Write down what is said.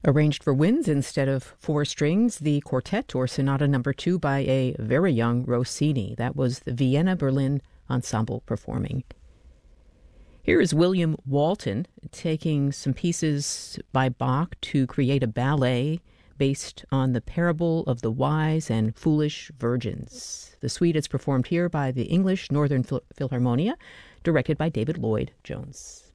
Arranged for winds instead of four strings, the Quartet or Sonata No. 2 by a very young Rossini. That was the Vienna Berlin Ensemble performing. Here is William Walton taking some pieces by Bach to create a ballet based on the parable of the wise and foolish virgins. The suite is performed here by the English Northern Philharmonia, directed by David Lloyd Jones.